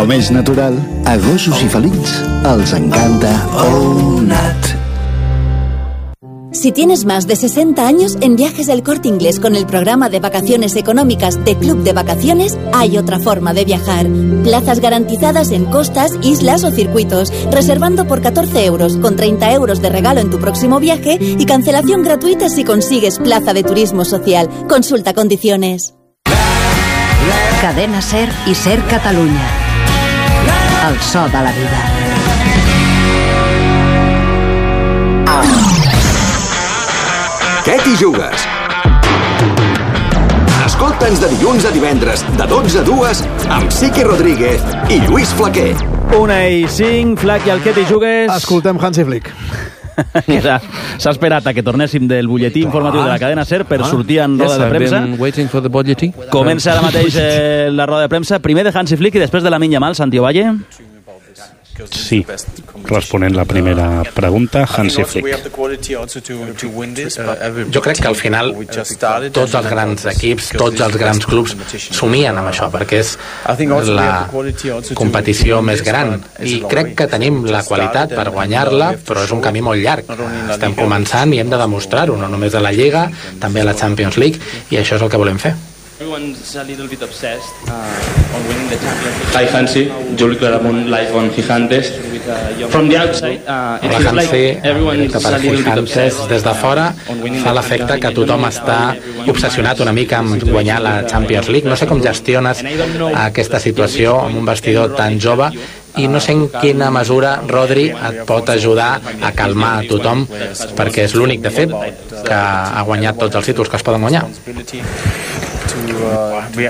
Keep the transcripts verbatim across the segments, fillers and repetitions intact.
Com és natural, a gossos i felins els encanta ONAT. Si tienes más de sesenta años, en Viajes El Corte Inglés con el programa de vacaciones económicas de Club de Vacaciones hay otra forma de viajar. Plazas garantizadas en costas, islas o circuitos, reservando por catorce euros, con treinta euros de regalo en tu próximo viaje y cancelación gratuita si consigues plaza de turismo social. Consulta condiciones. Cadena SER i SER Catalunya. El so de la vida. Què t'hi jugues? Escolta'ns de dilluns a divendres, de dotze a dues, amb Sique Rodríguez i Lluís Flaquer. Una i cinc, Flac, i el Què t'hi jugues? Escoltem Hansi Flick. S'ha esperat a que tornéssim del butlletí informatiu de la cadena SER per sortir en roda de premsa. Comença ara mateix eh, la roda de premsa, primer de Hansi Flick i després de la Minya Mal, Santi Ovalle. Sí, responent la primera pregunta, Hansi Flick. Jo crec que al final tots els grans equips, tots els grans clubs somien amb això, perquè és la competició més gran i crec que tenim la qualitat per guanyar-la, però és un camí molt llarg. Estem començant i hem de demostrar-ho, no només a la Lliga, també a la Champions League, i això és el que volem fer. Everyone's a little bit obsessed uh, on winning the Champions League. Hi Hansi, Juli Claramunt live on Gigantes. From the outside, uh, it feels like everyone's a little bit obsessed. Des de fora fa l'efecte que tothom està obsessionat una mica amb guanyar la Champions League. No sé com gestiones aquesta situació amb un vestidor tan jove i no sé en quina mesura Rodri et pot ajudar a calmar a tothom, perquè és l'únic, de fet, que ha guanyat tots els títols que es poden guanyar. Bé,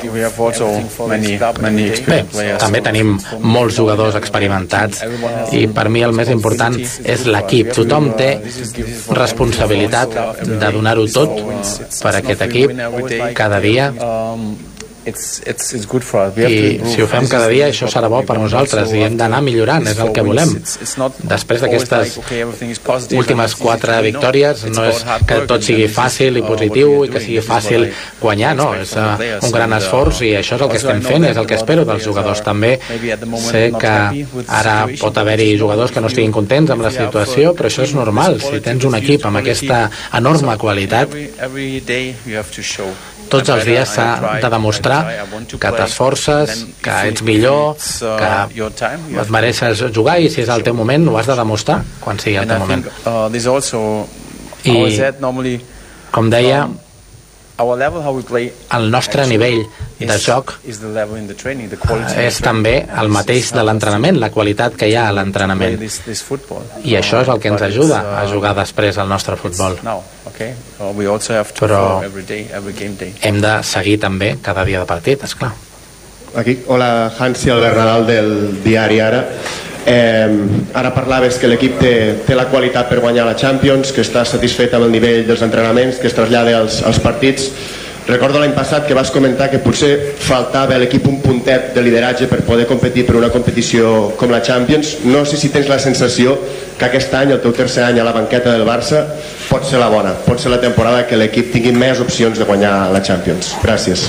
també tenim molts jugadors experimentats i per mi el més important és l'equip. Tothom té responsabilitat de donar-ho tot per aquest equip cada dia. I si ho fem cada dia, això serà bo per nosaltres i hem d'anar millorant, és el que volem. Després d'aquestes últimes quatre victòries no és que tot sigui fàcil i positiu i que sigui fàcil guanyar, no, és un gran esforç i això és el que estem fent, és el que espero dels jugadors també. Sé que ara pot haver-hi jugadors que no estiguin contents amb la situació, però això és normal. Si tens un equip amb aquesta enorme qualitat, tots els dies s'ha de demostrar que t'esforces, que ets millor, que et mereixes jugar i si és el teu moment ho has de demostrar quan sigui el teu moment. I, com deia, el nostre nivell de joc és també el mateix de l'entrenament, la qualitat que hi ha a l'entrenament. I això és el que ens ajuda a jugar després al nostre futbol. Però hem de seguir també cada dia de partit, esclar. Aquí, hola, Hansi, Albert Nadal del diari Ara. Eh, ara parlaves que l'equip té, té la qualitat per guanyar la Champions, que està satisfet amb el nivell dels entrenaments, que es trasllada als, als partits. Recordo l'any passat que vas comentar que potser faltava a l'equip un puntet de lideratge per poder competir per una competició com la Champions. No sé si tens la sensació que aquest any, el teu tercer any a la banqueta del Barça, pot ser la bona, pot ser la temporada que l'equip tingui més opcions de guanyar la Champions. Gràcies.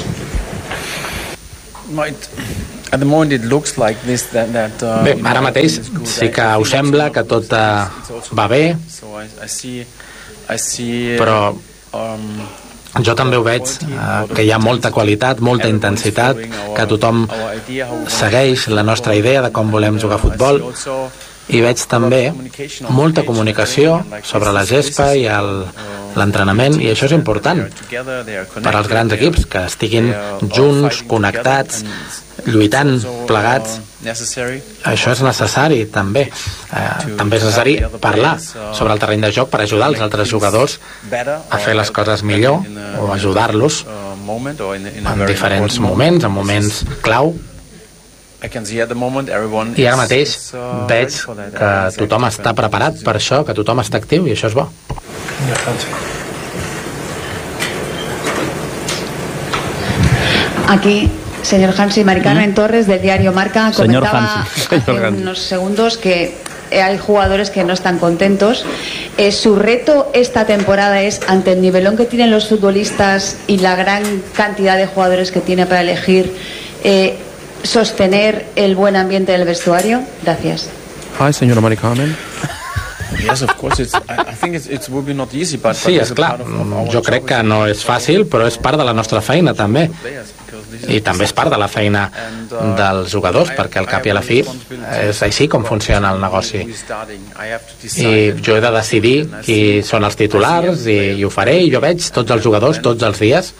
Bé, ara mateix sí que us sembla que tot va bé, però jo també ho veig, que hi ha molta qualitat, molta intensitat, que tothom segueix la nostra idea de com volem jugar a futbol, i veig també molta comunicació sobre la gespa i l'entrenament, i això és important per als grans equips, que estiguin junts, connectats, lluitant plegats. Això és necessari també. Eh, també és necessari parlar sobre el terreny de joc per ajudar els altres jugadors a fer les coses millor o ajudar-los en diferents moments, en moments clau. I ara mateix veig que tothom està preparat per això, que tothom està actiu, i això és bo. Aquí, señor Hansi, Mari Carmen ¿Mm? Torres, del diario Marca, señor comentaba Hansi. hace unos segundos que hay jugadores que no están contentos. Eh, su reto esta temporada es, ante el nivelón que tienen los futbolistas y la gran cantidad de jugadores que tiene para elegir, eh, sostener el buen ambiente del vestuario? Gracias. Hi, señora Mari Carmen. Sí, és clar, jo crec que no és fàcil, però és part de la nostra feina també, i també és part de la feina dels jugadors, perquè al cap i a la fi és així com funciona el negoci, i jo he de decidir qui són els titulars, i, i ho faré, i jo veig tots els jugadors tots els dies,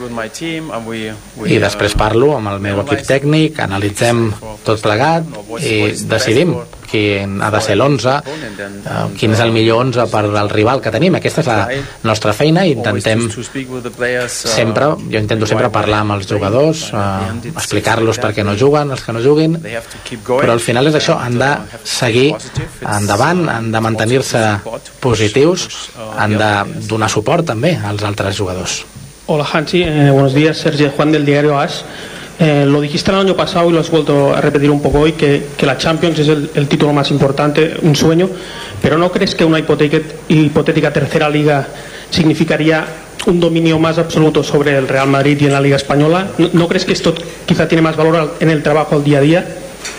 i després parlo amb el meu equip tècnic, analitzem tot plegat i decidim qui ha de ser l'onze, quin és el millor onze per al rival que tenim. Aquesta és la nostra feina i intentem sempre, jo intento sempre parlar amb els jugadors, eh, explicar-los per què no juguen, els que no juguin, però al final és això, han de seguir endavant, han de mantenir-se positius, han de donar suport també als altres jugadors. Hola Hansi, eh, buenos días, Sergio Juan del diario AS. Eh, lo dijiste el año pasado y lo has vuelto a repetir un poco hoy, que, que la Champions es el, el título más importante, un sueño, pero ¿no crees que una hipotética, hipotética tercera liga significaría un dominio más absoluto sobre el Real Madrid y en la Liga Española? ¿No, ¿no crees que esto quizá tiene más valor en el trabajo al día a día?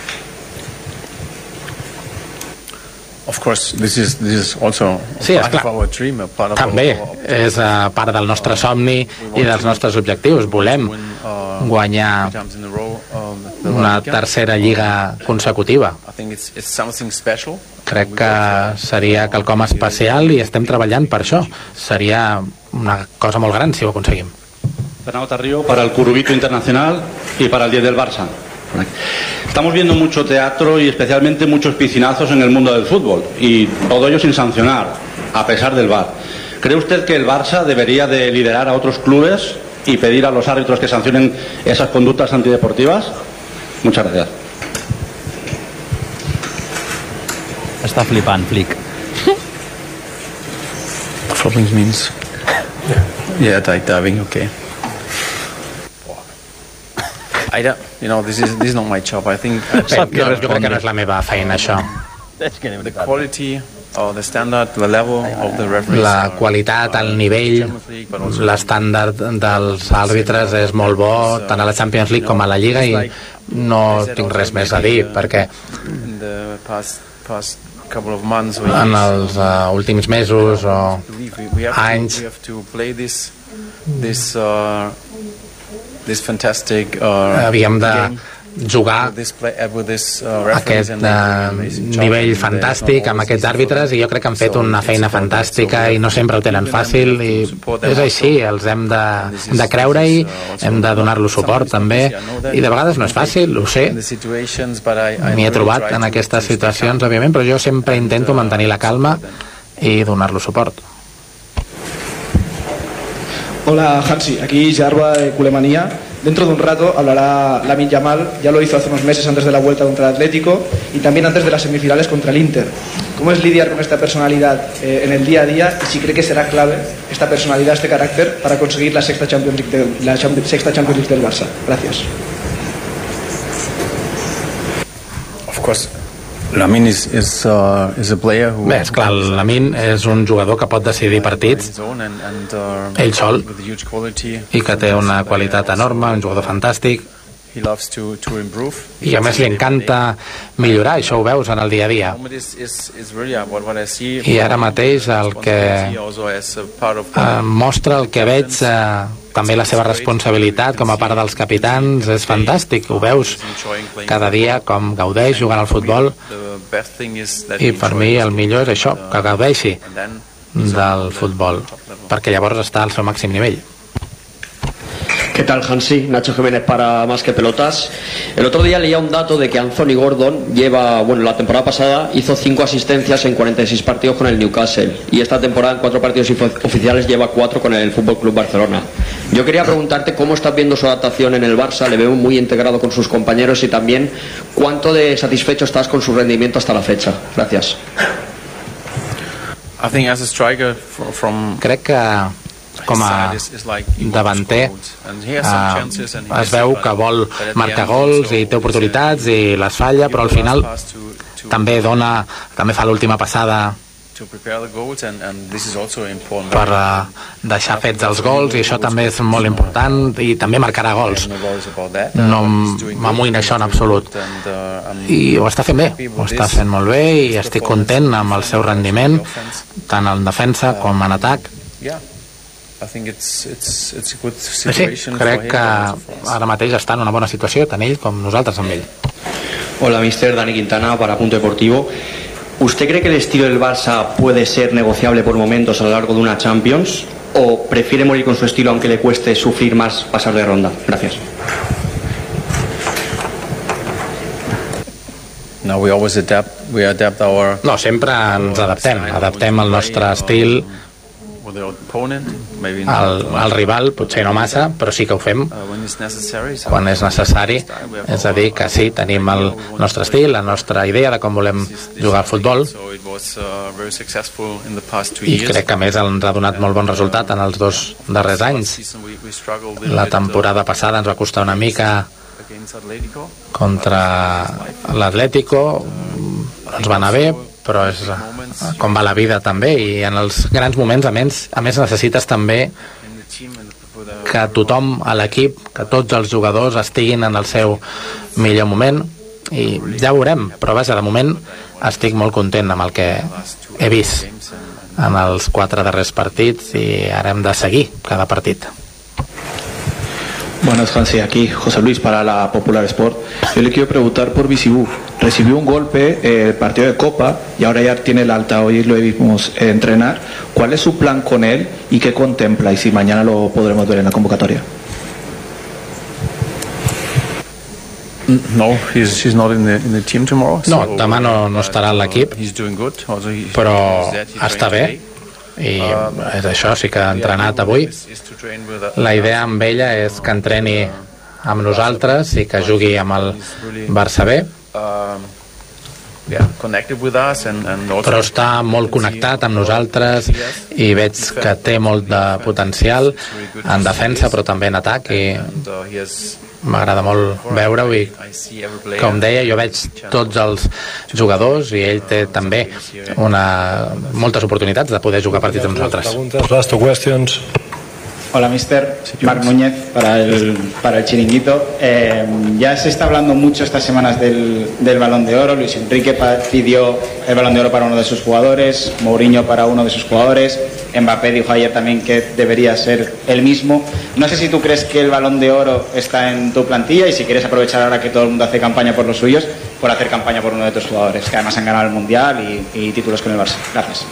Sí, és clar, també és uh, part del nostre somni i dels nostres objectius. Volem guanyar una tercera lliga consecutiva. Crec que seria quelcom especial i estem treballant per això. Seria una cosa molt gran si ho aconseguim. Fernando Tarrio, para el Curubito Internacional y para el diez del Barça. Estamos viendo mucho teatro y especialmente muchos piscinazos en el mundo del fútbol, y todo ello sin sancionar, a pesar del V A R. ¿Cree usted que el Barça debería de liderar a otros clubes y pedir a los árbitros que sancionen esas conductas antideportivas? Muchas gracias. Està flipant, Flick. Following means yeah, dive diving, okay. I don't, you know, this is this is not my job. I think Bé, jo, jo crec que no és la meva feina, això. the quality or the standard, the level of the referees. La qualitat, el nivell, l'estàndard dels àrbitres és molt bo, tant a la Champions League com a la Lliga, i no tinc res més a dir, perquè en els uh, últims mesos o anys havíem de jugar aquest uh, nivell fantàstic amb aquests àrbitres, i jo crec que han fet una feina fantàstica i no sempre ho tenen fàcil, i és així, els hem de, de creure-hi, hem de donar-los suport també, i de vegades no és fàcil, ho sé, m'hi he trobat en aquestes situacions, òbviament, però jo sempre intento mantenir la calma i donar-los suport. Hola Hansi, aquí Jarba de Culemanía. Dentro de un rato hablará Lamine Yamal, ya lo hizo hace unos meses antes de la vuelta contra el Atlético y también antes de las semifinales contra el Inter. ¿Cómo es lidiar con esta personalidad eh, en el día a día, y si cree que será clave esta personalidad, este carácter, para conseguir la sexta Champions League, de, la sexta Champions League del Barça? Gracias. Of course. Lamine is, is, uh, is a player who... Bé, esclar, Lamine és un jugador que pot decidir partits ell sol, i que té una qualitat enorme, un jugador fantàstic, i a més li encanta millorar, això ho veus en el dia a dia. I ara mateix el que eh, mostra, el que veig, eh, també la seva responsabilitat com a part dels capitans, és fantàstic, ho veus cada dia com gaudeix jugant al futbol, i per mi el millor és això, que gaudeixi del futbol, perquè llavors està al seu màxim nivell. ¿Qué tal, Hansi? Nacho Jiménez para Más que Pelotas. El otro día leía un dato de que Anthony Gordon lleva, bueno, la temporada pasada hizo cinco asistencias en cuarenta y seis partidos con el Newcastle, y esta temporada en cuatro partidos oficiales lleva cuatro con el F C Barcelona. Yo quería preguntarte cómo estás viendo su adaptación en el Barça. Le veo muy integrado con sus compañeros, y también cuánto de satisfecho estás con su rendimiento hasta la fecha. Gracias. I think as a striker from... Crec que com a davanter eh, es veu que vol marcar gols i té oportunitats i les falla, però al final també dona, també fa l'última passada per uh, deixar fets els gols, i això també és molt important, i també marcarà gols. No m'amoïna això en absolut, i ho està fent bé, ho està fent molt bé, i estic content amb el seu rendiment tant en defensa com en atac. Sí, crec que ara mateix està en una bona situació, tant ell com nosaltres amb ell. Hola, mister Dani Quintana para Punto Deportivo. ¿Usted cree que el estilo del Barça puede ser negociable por momentos a lo largo de una Champions, o prefiere morir con su estilo aunque le cueste sufrir más pasar de ronda? Gracias. No, we always adapt, we adapt our... No, sempre ens adaptem, adaptem el nostre estil al, al rival, potser no massa, però sí que ho fem quan és necessari. És a dir, que sí, tenim el nostre estil, la nostra idea de com volem jugar al futbol, i crec que a més ens ha donat molt bon resultat en els dos darrers anys. La temporada passada ens va costar una mica contra l'Atlético, ens va anar bé, però és com va la vida també, i en els grans moments a més, a més necessites també que tothom a l'equip, que tots els jugadors estiguin en el seu millor moment, i ja ho veurem, però vaja, de moment estic molt content amb el que he vist en els quatre darrers partits, i ara hem de seguir cada partit. Buenas, Hansi, aquí José Luis para la Popular Sport. Yo le quiero preguntar por Bisibú. Recibió un golpe eh, el partido de Copa y ahora ya tiene el alta, hoy lo vimos eh, entrenar. ¿Cuál es su plan con él y qué contempla? Y si mañana lo podremos ver en la convocatoria. No, he's, he's not in the, in the team tomorrow. No, demà no, no estarà a l'equip, però està bé, i és això, sí que ha entrenat avui. La idea amb ella és que entreni amb nosaltres i que jugui amb el Barça B, però està molt connectat amb nosaltres, i veig que té molt de potencial en defensa però també en atac, i m'agrada molt veure-ho, i com deia, jo veig tots els jugadors, i ell té també una, moltes oportunitats de poder jugar partits amb nosaltres. Last questions. Hola, mister. Marc Núñez para el, para el Chiringuito. Eh, ya se está hablando mucho estas semanas del, del Balón de Oro. Luis Enrique pidió el Balón de Oro para uno de sus jugadores, Mourinho para uno de sus jugadores, Mbappé dijo ayer también que debería ser el mismo. No sé si tú crees que el Balón de Oro está en tu plantilla, y si quieres aprovechar ahora que todo el mundo hace campaña por los suyos, por hacer campaña por uno de tus jugadores, que además han ganado el Mundial y, y títulos con el Barça. Gracias.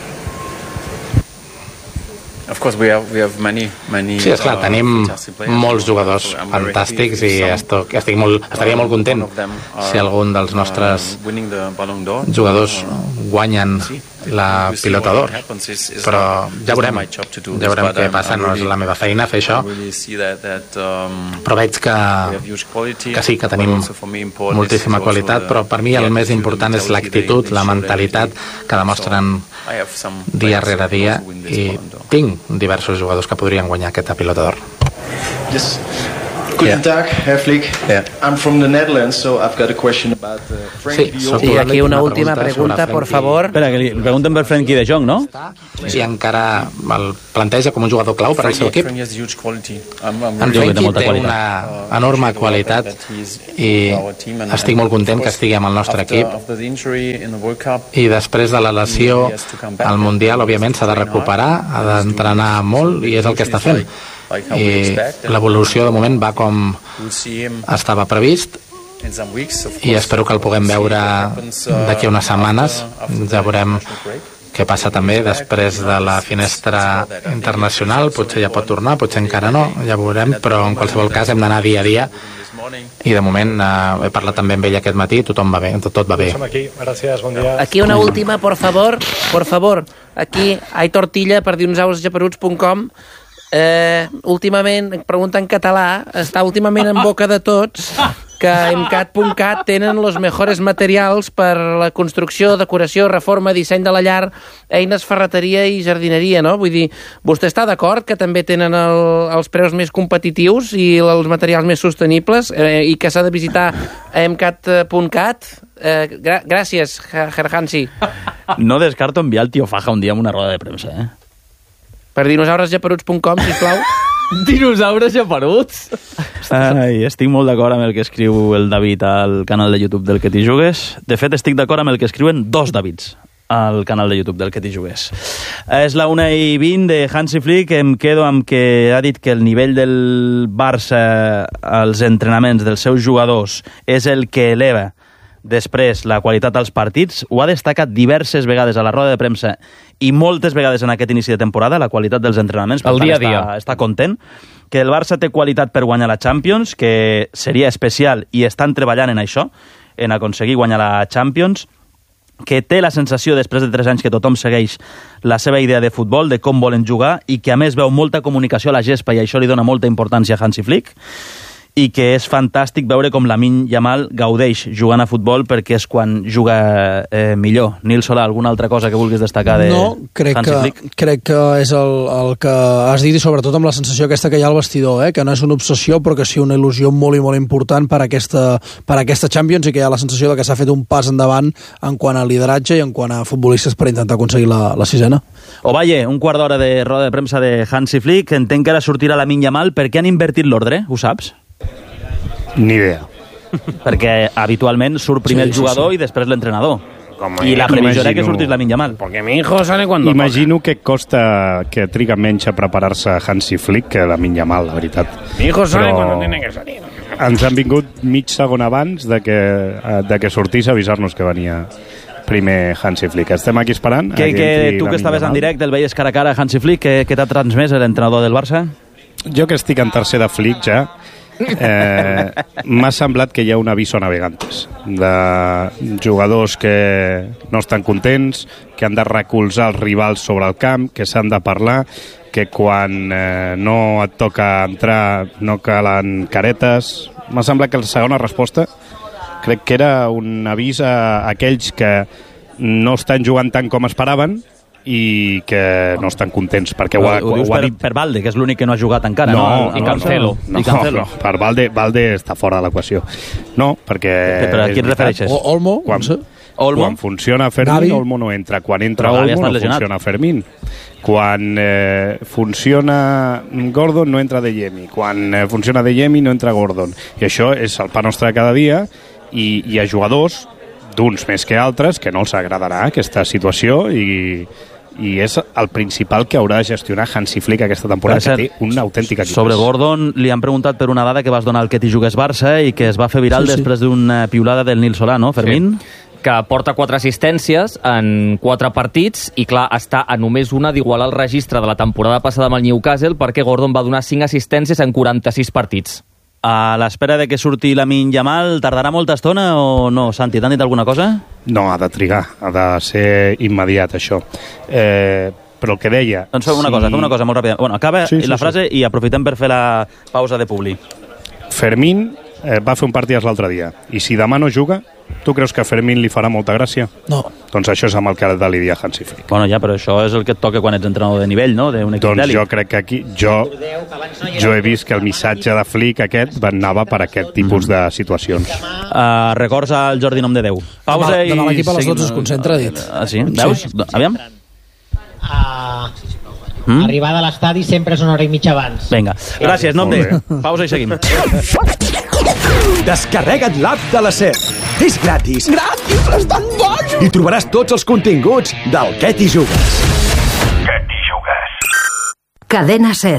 Sí, esclar, tenim molts jugadors fantàstics, i estic, estic molt, estaria molt content si algun dels nostres jugadors guanyen la Pilota d'Or, però ja veurem, ja veurem què passa. No és la meva feina fer això, però veig que, que sí, que tenim moltíssima qualitat, però per mi el més important és l'actitud, la mentalitat que demostren dia rere dia, i tinc diversos jugadors que podrien guanyar aquesta Pilota d'Or. Yes. Guten Tag, Herr Flick. Yeah. I'm from the Netherlands, so I've got a question about uh, Frenkie de Jong. Sí, aquí una última pregunta, por favor. Espera, que li pregunten per Frenkie de Jong, no? Sí, encara el planteja com un jugador clau per al seu equip. En Frenkie té una enorme qualitat, i estic molt content que estigui amb el nostre equip, i després de la lesió al Mundial, òbviament s'ha de recuperar, ha d'entrenar molt, i és el que està fent, i l'evolució de moment va com estava previst, i espero que el puguem veure d'aquí unes setmanes. Ja veurem què passa també després de la finestra internacional, potser ja pot tornar, potser encara no, ja veurem, però en qualsevol cas hem d'anar dia a dia, i de moment eh, he parlat també amb ell aquest matí, tothom va bé, tot, tot va bé. Aquí una última, por favor, por favor, aquí Aitor Tilla per dinosaurosgeperuts punt com. Eh, últimament, pregunta en català, està últimament en boca de tots que emcat punt cat tenen els millors materials per la construcció, decoració, reforma, disseny de la llar, eines, ferreteria i jardineria, no? Vull dir, vostè està d'acord que també tenen el, els preus més competitius i els materials més sostenibles, eh, i que s'ha de visitar emcat punt cat? Eh, gra- gràcies, Herr Hansi. No descarto enviar el tio Faja un dia amb una roda de premsa, eh? Per dinosaures geperuts punt com, sisplau. Dinosaures geperuts? Ai, estic molt d'acord amb el que escriu el David al canal de YouTube del Que t'hi jugues. De fet, estic d'acord amb el que escriuen dos Davids al canal de YouTube del Que t'hi jugues. És la una i vint de Hansi Flick. Em quedo amb que ha dit que el nivell del Barça als entrenaments dels seus jugadors és el que eleva després la qualitat dels partits. Ho ha destacat diverses vegades a la roda de premsa i moltes vegades en aquest inici de temporada, la qualitat dels entrenaments. El dia a dia. Està, està content. Que el Barça té qualitat per guanyar la Champions, que seria especial i estan treballant en això, en aconseguir guanyar la Champions, que té la sensació, després de tres anys, que tothom segueix la seva idea de futbol, de com volen jugar, i que a més veu molta comunicació a la gespa i això li dona molta importància a Hansi Flick, i que és fantàstic veure com Lamine Yamal gaudeix jugant a futbol perquè és quan juga eh, millor. Nil Solà, alguna altra cosa que vulguis destacar de no, crec Hansi que, Flick? crec que és el, el que has dit, i sobretot amb la sensació aquesta que hi ha al vestidor, eh? Que no és una obsessió però que sí una il·lusió molt i molt important per aquesta, per aquesta Champions, i que hi ha la sensació de que s'ha fet un pas endavant en quant a lideratge i en quant a futbolistes per intentar aconseguir la, la sisena. Ovalle, un quart d'hora de roda de premsa de Hansi Flick. Entenc que ara sortirà Lamine Yamal. Per què han invertit l'ordre? Ho saps? Ni idea. Perquè habitualment surt primer sí, el jugador sí, sí. i després l'entrenador. I la previsió era que sortís Lamine Yamal. Porque mi hijo sale cuando Imagino toca. que costa, que triga menys a preparar-se Hansi Flick que Lamine Yamal, la veritat. Mi hijo sale Però cuando tiene que salir. Ens han vingut mig segon abans de que, de que sortís a avisar-nos que venia primer Hansi Flick. Estem aquí esperant. Que, que tu que estaves en directe, el veies cara a cara a Hansi Flick, que, que t'ha transmès l'entrenador del Barça? Jo que estic en tercer de Flick ja, eh, m'ha semblat que hi ha un aviso a navegantes de jugadors que no estan contents, que han de recolzar els rivals sobre el camp, que s'han de parlar, que quan eh, no et toca entrar no calen caretes. M'ha semblat que la segona resposta crec que era un avís a aquells que no estan jugant tant com esperaven i que no estan contents perquè ho ha, ho, ho, ho ha per, dit per Valde, que és l'únic que no ha jugat encara, no? no? no I Cancelo. no, I Cancelo. no, no. Per Valde, Valde està fora de l'equació. No, perquè... Però a qui et refereixes? O, Olmo? Quan, no sé. Olmo? Quan funciona Fermín, Gavi. Olmo no entra. Quan entra Però Olmo, no lesionat. funciona Fermín. Quan eh, funciona Gordon, no entra De Jemi. Quan eh, funciona De Jemi, no entra Gordon. I això és el pa nostre de cada dia, i hi ha jugadors, d'uns més que altres, que no els agradarà aquesta situació, i... i és el principal que haurà de gestionar Hansi Flick aquesta temporada, cert, que té un autèntic equip. Sobre Gordon li han preguntat per una dada que vas donar al Que t'hi jugues Barça i que es va fer viral sí, sí. després d'una piulada del Nil Solà, no, Fermín? Sí. Que porta quatre assistències en quatre partits i, clar, està a només una d'igualar el registre de la temporada passada amb el Newcastle, perquè Gordon va donar cinc assistències en quaranta-sis partits. A l'espera de que surti Lamine Yamal, tardarà molta estona o no? Santi, t'han dit alguna cosa? No, ha de trigar, ha de ser immediat, això. Eh, però el que deia... Doncs fem una si... cosa, fem una cosa molt ràpida. Bueno, acaba sí, sí, la frase sí. i aprofitem per fer la pausa de publi. Fermín eh, va fer un partit l'altre dia, i si demà no juga, tu creus que a Fermín li farà molta gràcia? No. Doncs això és amb el que ha de lidiar Hansi Flick. Bueno, ja, però això és el que et toca quan ets entrenador de nivell, no? D'un equip doncs d'èlit. jo crec que aquí... Jo, jo he vist que el missatge de Flick aquest anava per aquest tipus de situacions. Uh, records al Jordi Nom de Déu. Pausa demà, i... demà l'equip a les seguim. dotze es concentra, ha dit. Ah, sí? Veus? Sí. Aviam. Uh, mm? Arribada a l'estadi sempre és una hora i mitja abans. Vinga. Gràcies, Nom de Déu. Pausa i seguim. Descarrega't l'app de la SER. És gratis. Gratis, estan bojos! I trobaràs tots els continguts del Que t'hi jugues. Que t'hi jugues. Cadena SER.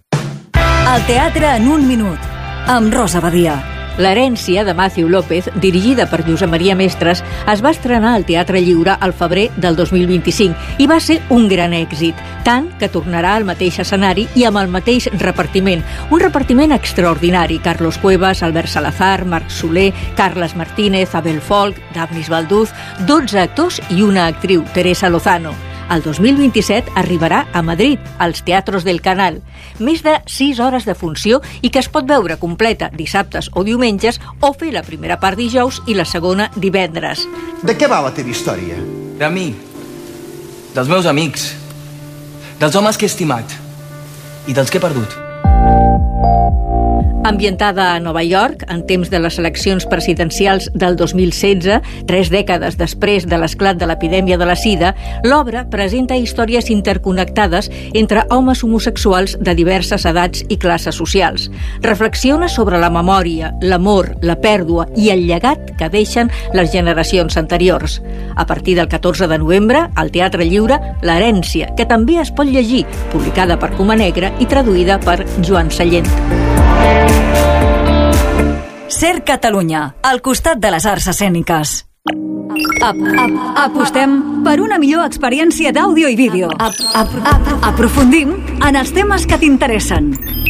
El teatre en un minut, amb Rosa Badia. L'herència de Matthew López, dirigida per Josep Maria Mestres, es va estrenar al Teatre Lliure al febrer del dos mil vint-i-cinc i va ser un gran èxit, tant que tornarà al mateix escenari i amb el mateix repartiment. Un repartiment extraordinari. Carlos Cuevas, Albert Salazar, Marc Soler, Carles Martínez, Abel Folk, Dafnis Balduz, dotze actors i una actriu, Teresa Lozano. El dos mil vint-i-set arribarà a Madrid, als Teatros del Canal. Més de sis hores de funció i que es pot veure completa dissabtes o diumenges o fer la primera part dijous i la segona divendres. De què va la teva història? De mi, dels meus amics, dels homes que he estimat i dels que he perdut. Ambientada a Nova York, en temps de les eleccions presidencials del dos mil setze, tres dècades després de l'esclat de l'epidèmia de la sida, l'obra presenta històries interconnectades entre homes homosexuals de diverses edats i classes socials. Reflexiona sobre la memòria, l'amor, la pèrdua i el llegat que deixen les generacions anteriors. A partir del catorze de novembre, al Teatre Lliure, L'herència, que també es pot llegir, publicada per Coma Negra i traduïda per Joan Sallent. Ser Catalunya, al costat de les arts escèniques. Ap, ap, apostem per una millor experiència d'àudio i vídeo. Ap, ap, ap, aprofundim en els temes que t'interessen.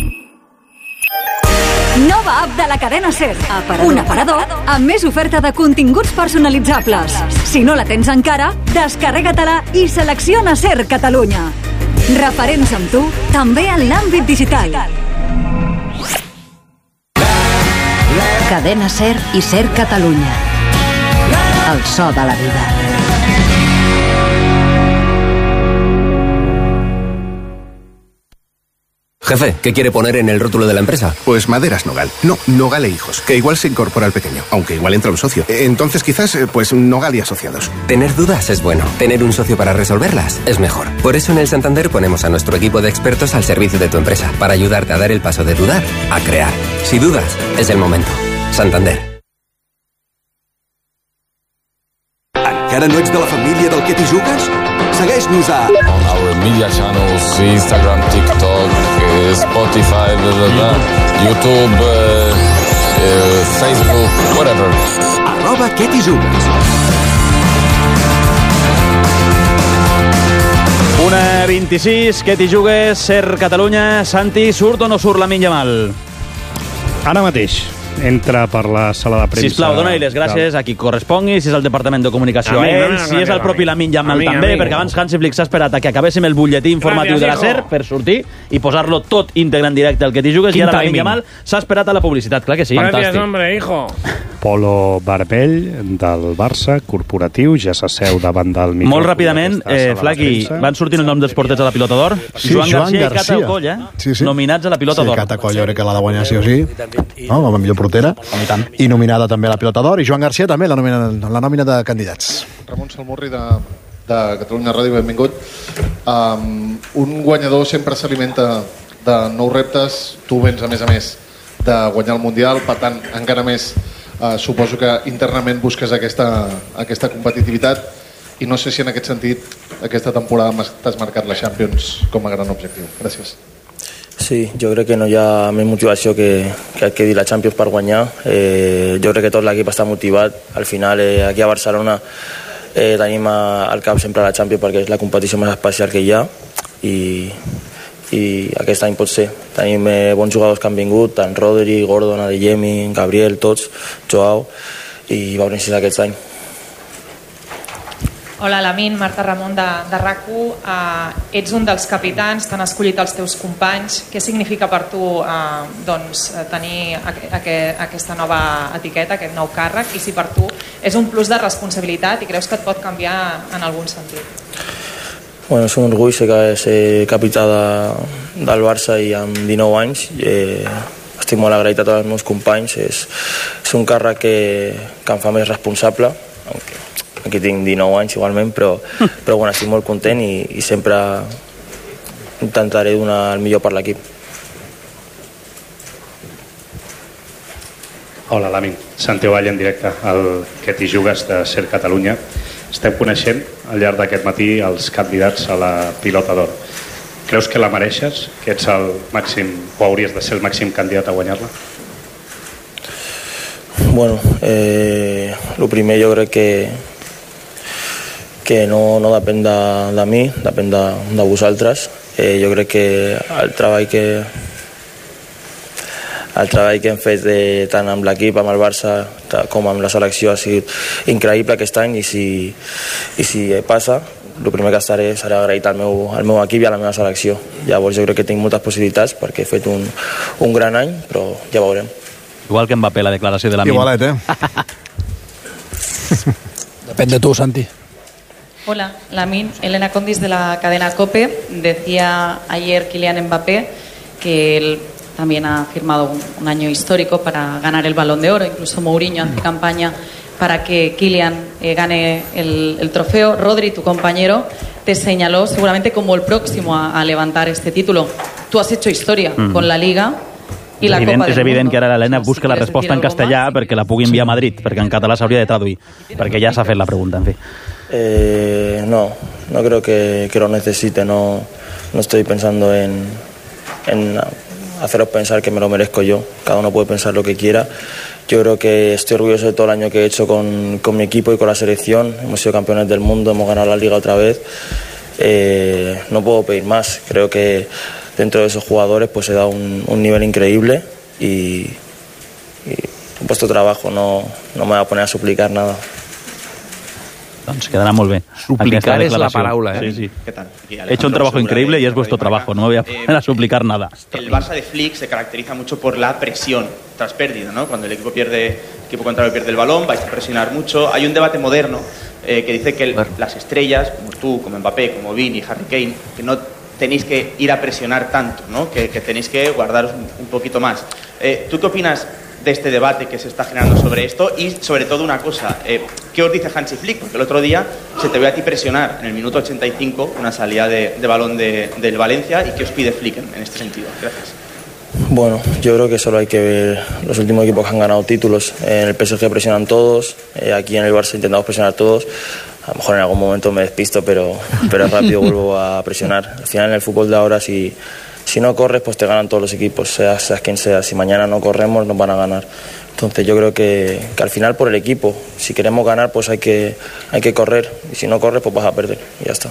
Nova app de la cadena SER. Aparador. Un aparador amb més oferta de continguts personalitzables. Si no la tens encara, descarrega-te-la i selecciona SER Catalunya. Referents amb tu, també en l'àmbit digital. Cadena SER i SER Catalunya. El so de la vida. Jefe, ¿qué quiere poner en el rótulo de la empresa? Pues Maderas Nogal. No, Nogal e Hijos, que igual se incorpora al pequeño, aunque igual entra un socio. Entonces quizás, pues Nogal y Asociados. Tener dudas es bueno. Tener un socio para resolverlas es mejor. Por eso en el Santander ponemos a nuestro equipo de expertos al servicio de tu empresa, para ayudarte a dar el paso de dudar a crear. Si dudas, es el momento. Santander. Encara no ets de la família del Que t'hi jugues? Segueix-nos a... On our media channels, Instagram, TikTok, Spotify, blah, blah, blah, YouTube, uh, uh, Facebook, whatever. Arroba Que t'hi jugues. una vint-i-sis, Que t'hi jugues, SER Catalunya. Santi, surt o no surt Lamine Yamal? Ara mateix entra per la sala de premsa. Sisplau, dona-li les gràcies a qui correspongui, si és el Departament de Comunicació a, a ell, si és el propi Lamine Yamal també, amigo. Perquè abans Hansi Flick s'ha esperat a que acabéssim el butlletí informatiu de la SER per sortir i posar-lo tot íntegre en directe al Que t'hi jugues. Quin I ara Lamine Yamal s'ha esperat a la publicitat, clar que sí. Gràcies, hombre, hijo. Polo Barbell, del Barça, corporatiu, ja s'asseu davant del micròfon. Molt ràpidament, eh, Flaqui, van sortir el nom dels porters a la Pilota d'Or? Sí, Joan, Joan Garcia, Garcia i Cata Coll, eh? Sí, sí. Nominats a la Pilota sí, d'Or. Cata Coll, jo crec que l'ha de guanyar sí o sí, no? Com a millor portera. I nominada també a la Pilota d'Or, i Joan Garcia també la nòmina, la nòmina de candidats. Ramon Salmurri de, de Catalunya Ràdio, benvingut. Um, un guanyador sempre s'alimenta de nous reptes. Tu vens, a més a més, de guanyar el Mundial, per tant, encara més uh, suposo que internament busques aquesta, aquesta competitivitat, i no sé si en aquest sentit aquesta temporada t'has marcat la Champions com a gran objectiu. Gràcies. Sí, jo crec que no hi ha més motivació que, que, que dir la Champions per guanyar. Eh, jo crec que tot l'equip està motivat. Al final, eh, aquí a Barcelona eh, tenim al cap sempre la Champions perquè és la competició més especial que hi ha, i, i aquest any pot ser. Tenim eh, bons jugadors que han vingut, tant Rodri, Gordon, Adeyemi, Gabriel, tots, Joao, i veurem si és aquest any. Hola, Lamine, Marta Ramon de, de RAC u. Uh, ets un dels capitans, t'han escollit els teus companys. Què significa per tu uh, doncs, tenir aqu aqu aquesta nova etiqueta, aquest nou càrrec, i si per tu és un plus de responsabilitat i creus que et pot canviar en algun sentit? Bueno, és un orgull ser, ser capità de, del Barça i amb dinou anys. Eh, estic molt agraït a tots els meus companys. És, és un càrrec que, que em fa més responsable, aunque aquí tinc dinou anys igualment, però, però bueno, estic molt content i, i sempre intentaré donar el millor per l'equip. Hola, Lamine. Santi Vall en directe, el Que t'hi jugues de SER Catalunya. Estem coneixent al llarg d'aquest matí els candidats a la Pilota d'Or. Creus que la mereixes? Que ets el màxim, o hauries de ser el màxim candidat a guanyar-la? Bueno, eh, el primer jo crec que que no, no depèn de, de mi, depèn de, de vosaltres. Eh, jo crec que el treball que el treball que hem fet de, tant amb l'equip, amb el Barça, com amb la selecció ha sigut increïble aquest any, i si, i si passa, el primer que estaré serà agraït al meu, al meu equip i a la meva selecció. Llavors jo crec que tinc moltes possibilitats perquè he fet un, un gran any, però ja veurem. Igual que Mbappé, la declaració de Lamine. Igualet, eh? Depèn de tu, Santi. Hola, Lamine. Elena Condis de la cadena COPE. Decía ayer Kylian Mbappé que el también ha firmado un, un año histórico para ganar el Balón de Oro. Incluso Mourinho hace campaña para que Kylian eh, gane el, el trofeo. Rodri, tu compañero, te señaló seguramente como el próximo a, a levantar este título. Tú has hecho historia mm. con la Liga i la evident, Copa del És evident Mundo. que ara l'Helena busca la resposta en castellà perquè la pugui enviar a Madrid, perquè en català s'hauria de traduir, perquè ja s'ha fet la pregunta, en fi. Eh, no, no creo que, que lo necesite, no, no estoy pensando en, en haceros pensar que me lo merezco yo, cada uno puede pensar lo que quiera. Yo creo que estoy orgulloso de todo el año que he hecho con, con mi equipo y con la selección, hemos sido campeones del mundo, hemos ganado la Liga otra vez, eh, no puedo pedir más, creo que dentro de esos jugadores pues he dado un, un nivel increíble y, y he puesto trabajo, no, no me voy a poner a suplicar nada. Doncs quedarà molt bé. Suplicar és la paraula, Sí, ¿eh? sí. ¿Qué tal? He hecho un trabajo increíble y es vuestro trabajo, no me voy a poner a suplicar nada. El Barça de Flick se caracteriza mucho por la presión tras pérdida, ¿no? Cuando el equipo pierde, el equipo contrario pierde el balón, vais a presionar mucho. Hay un debate moderno eh, que dice que el, las estrellas, como tú, como Mbappé, como Vini, Harry Kane, que no tenéis que ir a presionar tanto, ¿no? Que, que tenéis que guardaros un, un poquito más. Eh, ¿Tú qué opinas de este debate que se está generando sobre esto? Y sobre todo una cosa, eh, ¿qué os dice Hansi Flick? Porque el otro día se te ve a ti presionar en el minuto ochenta y cinco una salida de, de balón de, del Valencia. ¿Y qué os pide Flick en, en este sentido? Gracias. Bueno, yo creo que solo hay que ver los últimos equipos que han ganado títulos. En el P S G presionan todos, eh, aquí en el Barça intentamos presionar todos. A lo mejor en algún momento me despisto, pero, pero rápido vuelvo a presionar. Al final en el fútbol de ahora, si, si no corres, pues te ganan todos los equipos, seas, seas quien sea. Si mañana no corremos, nos van a ganar. Entonces yo creo que, que al final por el equipo, si queremos ganar, pues hay que, hay que correr. Y si no corres, pues vas a perder. Y ya está.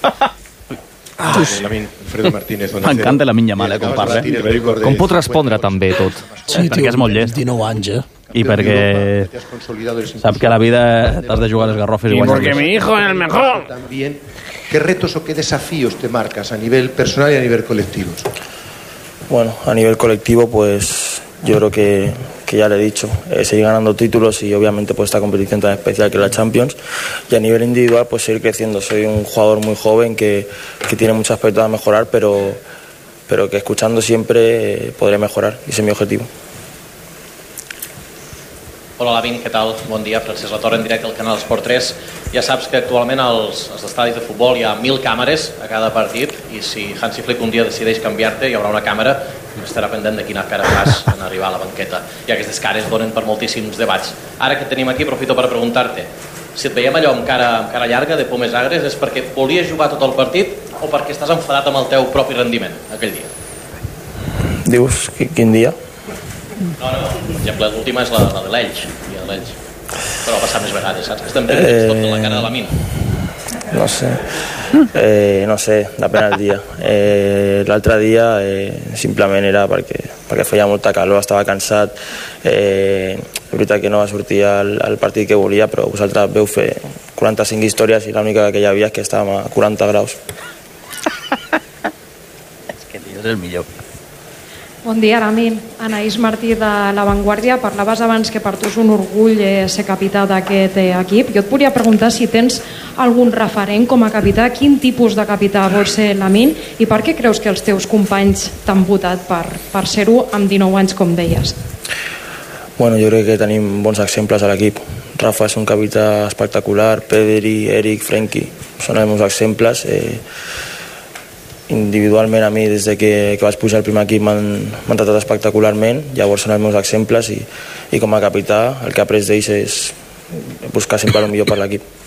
Ah, Alfredo Martínez. M'encanta la minya mala, com parla. Com pot respondre també tot? Sí, perquè tio, és molt llest. dinou anys, eh? I perquè sap que a la vida t'has de jugar les garrofes i Y guanyar. porque mi hijo es el mejor. También, ¿qué retos o qué desafíos te marcas a nivel personal y a nivel colectivo? Bueno, a nivel colectivo, pues yo creo que, que ya le he dicho, eh, seguir ganando títulos y obviamente pues esta competición tan especial que es la Champions. Y a nivel individual, pues seguir creciendo. Soy un jugador muy joven que, que tiene muchos aspectos a mejorar, pero, pero que escuchando siempre eh, podré mejorar. Y ese es mi objetivo. Hola Lavin, què tal? Bon dia, Francesc Latorre en directe al canal Esport tres. Ja saps que actualment als, als estadis de futbol hi ha mil càmeres a cada partit i si Hansi Flick un dia decideix canviar-te hi haurà una càmera que estarà pendent de quina cara fas en arribar a la banqueta. I aquestes cares donen per moltíssims debats. Ara que et tenim aquí aprofito per preguntar-te si et veiem allò amb cara, amb cara llarga de pomes agres és perquè volies jugar tot el partit o perquè estàs enfadat amb el teu propi rendiment aquell dia? Dius, quin dia? No, no, per exemple, l'última és la, la de l'Elx, i de l'Elx. Però ha passat més vegades, saps? Que estem pendents eh... tot de la cara de la mina. No sé, eh, no sé, depèn del dia. Eh, L'altre dia eh, simplement era perquè, perquè feia molta calor, estava cansat. Eh, és veritat que no va sortir el, el partit que volia, però vosaltres veu fer quaranta-cinc històries i l'única que hi havia és que estàvem a quaranta graus. És que tio, és el millor. Bon dia, Aramin. Anaïs Martí de La Vanguardia. Parlaves abans que per tu és un orgull eh, ser capità d'aquest eh, equip. Jo et volia preguntar si tens algun referent com a capità. Quin tipus de capità vol ser Lamine i per què creus que els teus companys t'han votat per, per ser-ho amb dinou anys, com deies? Bueno, jo crec que tenim bons exemples a l'equip. Rafa és un capità espectacular, Pedri, Eric, Frenkie, són els meus exemples. Eh, individualment a mi des de que, que vaig pujar al primer equip m'han tratat espectacularment, llavors són els meus exemples i, i com a capità el que he après d'ells és buscar sempre el millor per l'equip.